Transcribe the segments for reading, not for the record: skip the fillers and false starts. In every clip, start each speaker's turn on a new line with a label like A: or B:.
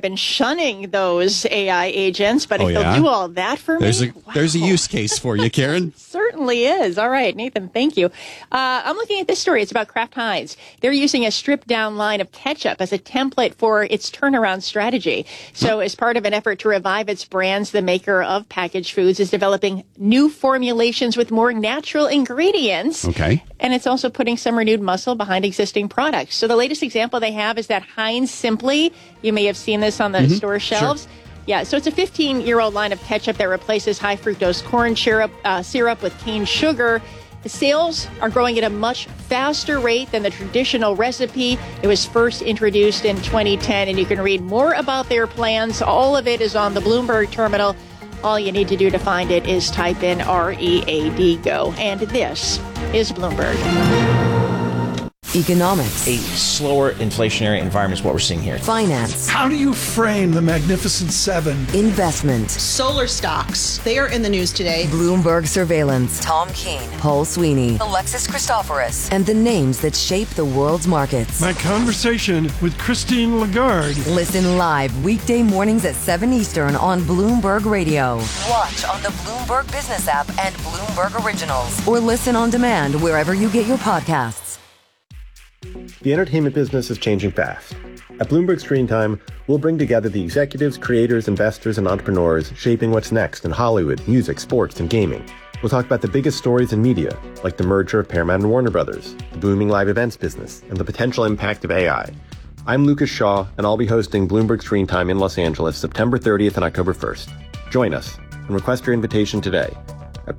A: been shunning those AI agents, but if they'll do all that for me,
B: there's a use case for you, Karen.
A: Certainly is. All right, Nathan, thank you. I'm looking at this story. It's about Kraft Heinz. They're using a stripped-down line of ketchup as a template for its turnaround strategy. So as part of an effort to revive its brands, the maker of packaged foods is developing new formulations with more natural ingredients.
B: Okay.
A: And it's also putting some renewed muscle behind existing products. So the latest example they have is that Heinz Simply. You may have seen this on the store shelves.
B: Sure.
A: Yeah, so it's a 15-year-old line of ketchup that replaces high-fructose corn syrup with cane sugar. The sales are growing at a much faster rate than the traditional recipe. It was first introduced in 2010, and you can read more about their plans. All of it is on the Bloomberg terminal. All you need to do to find it is type in READ GO. And this is Bloomberg.
C: Economics.
D: A slower inflationary environment is what we're seeing here.
C: Finance.
E: How do you frame the Magnificent Seven?
C: Investment.
F: Solar stocks. They are in the news today.
C: Bloomberg surveillance. Tom Keene. Paul Sweeney. Alexis Christoforous. And the names that shape the world's markets.
E: My conversation with Christine Lagarde.
C: Listen live weekday mornings at 7 Eastern on Bloomberg Radio. Watch on the Bloomberg Business app and Bloomberg Originals. Or listen on demand wherever you get your podcasts.
G: The entertainment business is changing fast. At Bloomberg Screen Time, we'll bring together the executives, creators, investors, and entrepreneurs shaping what's next in Hollywood, music, sports, and gaming. We'll talk about the biggest stories in media, like the merger of Paramount and Warner Brothers, the booming live events business, and the potential impact of AI. I'm Lucas Shaw, and I'll be hosting Bloomberg Screen Time in Los Angeles September 30th and October 1st. Join us and request your invitation today at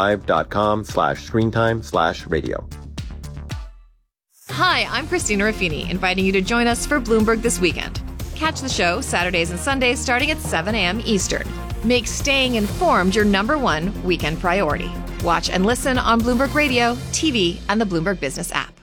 G: bloomberglive.com/screentime/radio.
H: Hi, I'm Christina Raffini, inviting you to join us for Bloomberg This Weekend. Catch the show Saturdays and Sundays starting at 7 a.m. Eastern. Make staying informed your #1 weekend priority. Watch and listen on Bloomberg Radio, TV, and the Bloomberg Business app.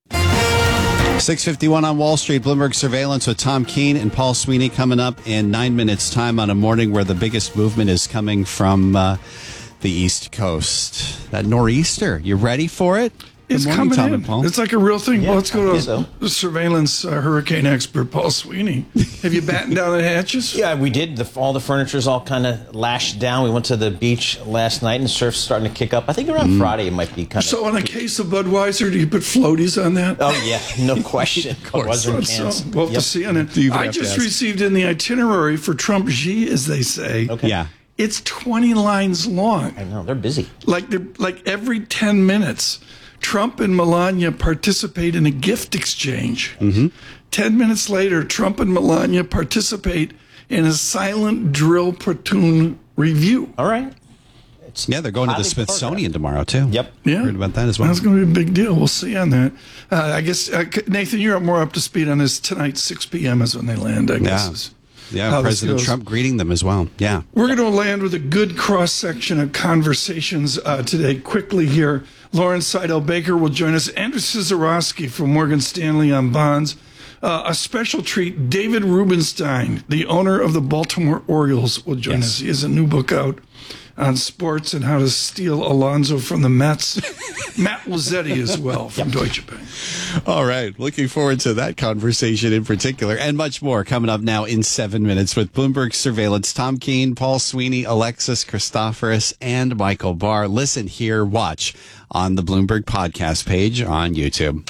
B: 6:51 on Wall Street. Bloomberg Surveillance with Tom Keene and Paul Sweeney coming up in 9 minutes' time on a morning where the biggest movement is coming from the East Coast. That nor'easter, you ready for it?
E: It's
B: morning,
E: coming
B: Tom
E: in.
B: and Paul.
E: It's like a real thing.
D: Yeah,
E: well, let's go to
D: the
E: surveillance hurricane expert Paul Sweeney. Have you battened down the hatches?
D: Yeah, we did. All the furniture's all kind of lashed down. We went to the beach last night, and surf's starting to kick up. I think around Friday it might be kind of...
E: So on a case of Budweiser, do you put floaties on that?
D: Oh, yeah, no question. Budweiser in cans.
E: So, we'll have to see on it. I just received in the itinerary for Trump Xi, as they say.
D: Okay.
B: Yeah.
E: It's 20 lines long.
D: I know, they're busy.
E: Like every 10 minutes, Trump and Melania participate in a gift exchange. 10 minutes later, Trump and Melania participate in a silent drill platoon review.
D: All right.
B: They're going to the Smithsonian tomorrow, too.
D: Yep.
E: Yeah.
B: Heard about that as well.
E: That's going to be a big deal. We'll see on that. I guess, Nathan, you're more up to speed on this. Tonight, 6 p.m. is when they land, I guess.
B: Yeah, President Trump greeting them as well. Yeah.
E: We're going to land with a good cross-section of conversations today. Quickly here, Lauren Seidel-Baker will join us. Andrew Cizorowski from Morgan Stanley on bonds. A special treat, David Rubenstein, the owner of the Baltimore Orioles, will join us. He has a new book out on sports and how to steal Alonso from the Mets. Matt Lozzetti as well from Deutsche Bank.
B: All right. Looking forward to that conversation in particular and much more coming up now in 7 minutes with Bloomberg Surveillance. Tom Keene, Paul Sweeney, Alexis Christoforous, and Michael Barr. Listen, hear, watch on the Bloomberg podcast page on YouTube.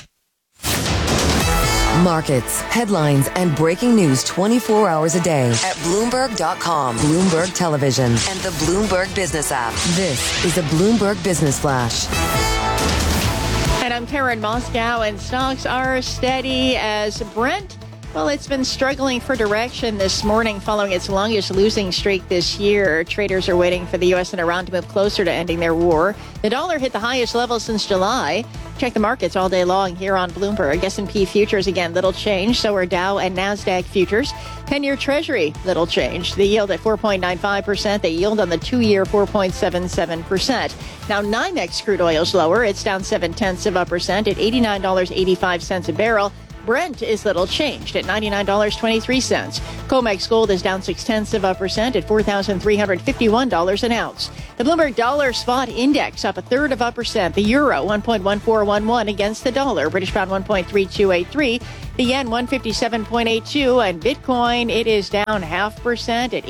C: Markets, headlines, and breaking news 24 hours a day at Bloomberg.com, Bloomberg Television, and the Bloomberg Business app. This is a Bloomberg Business Flash.
A: And I'm Karen Moscow, and stocks are steady as Brent. Well, it's been struggling for direction this morning following its longest losing streak this year. Traders are waiting for the U.S. and Iran to move closer to ending their war. The dollar hit the highest level since July. Check the markets all day long here on Bloomberg. S&P futures, again, little change. So are Dow and NASDAQ futures. 10-year Treasury, little change. The yield at 4.95%. The yield on the 2-year, 4.77%. Now, NYMEX crude oil's lower. It's down 0.7% at $89.85 a barrel. Brent is little changed at $99.23. COMEX gold is down 0.6% at $4,351 an ounce. The Bloomberg Dollar Spot Index up 0.3%. The euro 1.1411 against the dollar. British pound 1.3283. The yen 157.82, and Bitcoin, it is down 0.5% at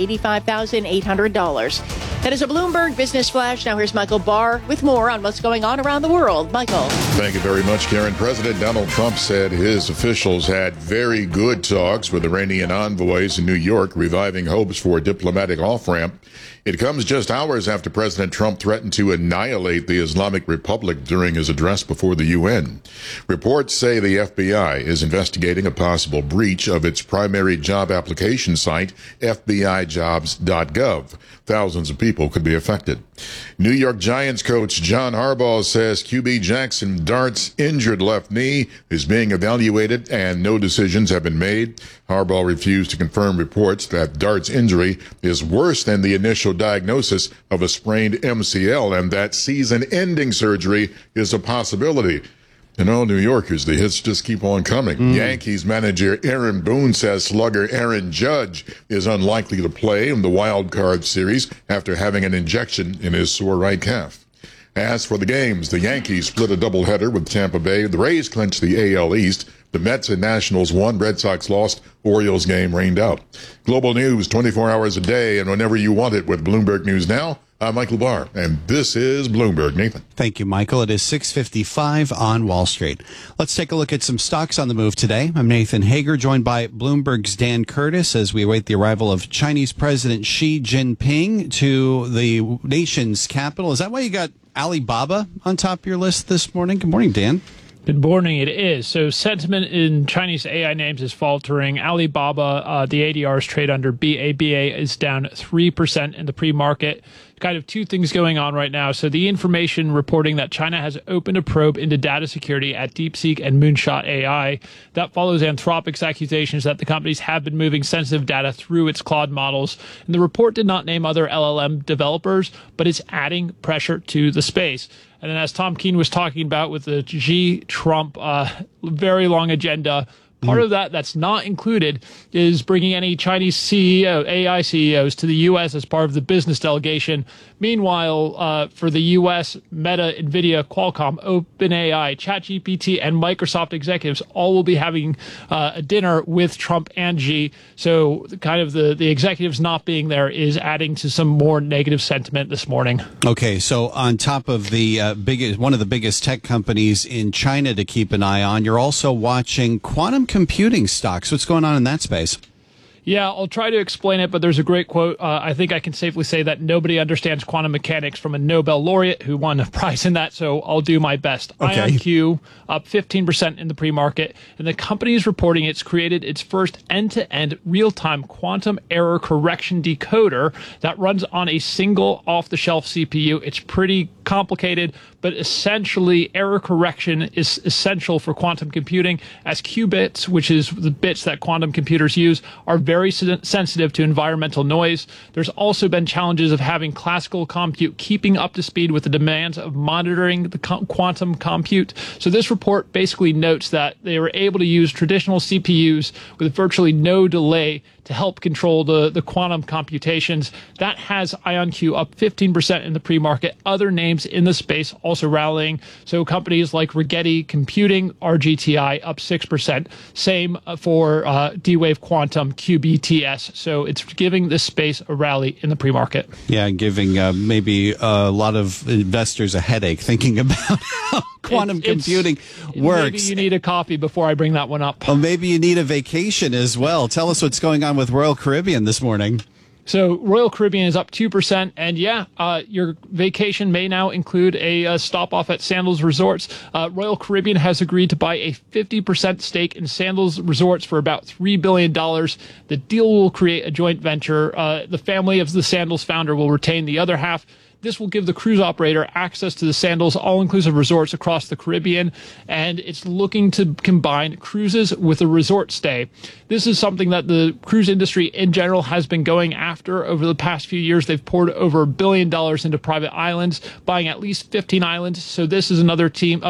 A: $85,800. That is a Bloomberg Business Flash. Now here's Michael Barr with more on what's going on around the world. Michael.
I: Thank you very much, Karen. President Donald Trump said his officials had very good talks with Iranian envoys in New York, reviving hopes for a diplomatic off-ramp. It comes just hours after President Trump threatened to annihilate the Islamic Republic during his address before the UN. Reports say the FBI is investigating a possible breach of its primary job application site, FBIJobs.gov. Thousands of people could be affected. New York Giants coach John Harbaugh says QB Jackson Dart's injured left knee is being evaluated and no decisions have been made. Harbaugh refused to confirm reports that Dart's injury is worse than the initial diagnosis of a sprained MCL and that season-ending surgery is a possibility. And all New Yorkers, the hits just keep on coming. Yankees manager Aaron Boone says slugger Aaron Judge is unlikely to play in the wild card series after having an injection in his sore right calf. As for the games, the Yankees split a doubleheader with Tampa Bay. The Rays clinched the AL East. The Mets and Nationals won. Red Sox lost. Orioles game rained out. Global news 24 hours a day and whenever you want it with Bloomberg News Now. I'm Michael Barr, and this is Bloomberg. Nathan.
B: Thank you, Michael. It is 6:55 on Wall Street. Let's take a look at some stocks on the move today. I'm Nathan Hager, joined by Bloomberg's Dan Curtis as we await the arrival of Chinese President Xi Jinping to the nation's capital. Is that why you got Alibaba on top of your list this morning? Good morning, Dan.
J: Good morning. It is. So sentiment in Chinese AI names is faltering. Alibaba, the ADRs trade under BABA, is down 3% in the pre-market. Kind of two things going on right now. So the information reporting that China has opened a probe into data security at DeepSeek and Moonshot AI. That follows Anthropic's accusations that the companies have been moving sensitive data through its Claude models. And the report did not name other LLM developers, but it's adding pressure to the space. And then as Tom Keene was talking about with the Xi-Trump very long agenda, part of that's not included is bringing any Chinese AI CEOs to the U.S. as part of the business delegation. Meanwhile, for the U.S., Meta, NVIDIA, Qualcomm, OpenAI, ChatGPT, and Microsoft executives all will be having a dinner with Trump and Xi. So kind of the executives not being there is adding to some more negative sentiment this morning.
B: Okay, so on top of the one of the biggest tech companies in China to keep an eye on, you're also watching quantum computing stocks. What's going on in that space?
J: Yeah, I'll try to explain it, but there's a great quote. I think I can safely say that nobody understands quantum mechanics from a Nobel laureate who won a prize in that, so I'll do my best. Okay. IonQ up 15% in the pre-market, and the company is reporting it's created its first end-to-end real-time quantum error correction decoder that runs on a single off-the-shelf CPU. It's pretty complicated, but essentially error correction is essential for quantum computing, as qubits, which is the bits that quantum computers use, are very sensitive to environmental noise. There's also been challenges of having classical compute keeping up to speed with the demands of monitoring the quantum compute. So this report basically notes that they were able to use traditional CPUs with virtually no delay to help control the quantum computations. That has IonQ up 15% in the pre-market. Other names in the space also rallying. So companies like Rigetti Computing, RGTI, up 6%. Same for D-Wave Quantum, QBTS. So it's giving this space a rally in the pre-market.
B: Yeah, giving maybe a lot of investors a headache thinking about how quantum computing works.
J: Maybe you need a coffee before I bring that one up.
B: Well, maybe you need a vacation as well. Tell us what's going on with Royal Caribbean this morning.
J: So Royal Caribbean is up 2%, and your vacation may now include a stop off at Sandals Resorts. Royal Caribbean has agreed to buy a 50% stake in Sandals Resorts for about $3 billion. The deal will create a joint venture. The family of the Sandals founder will retain the other half. This will give the cruise operator access to the Sandals all-inclusive resorts across the Caribbean, and it's looking to combine cruises with a resort stay. This is something that the cruise industry in general has been going after over the past few years. They've poured over $1 billion into private islands, buying at least 15 islands. So this is another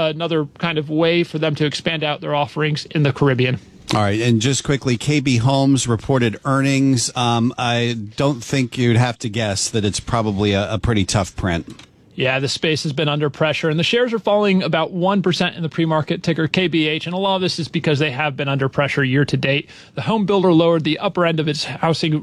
J: kind of way for them to expand out their offerings in the Caribbean.
B: All right, and just quickly, KB Homes reported earnings. I don't think you'd have to guess that it's probably a pretty tough print.
J: Yeah, the space has been under pressure, and the shares are falling about 1% in the pre-market, ticker KBH, and a lot of this is because they have been under pressure year to date. The home builder lowered the upper end of its housing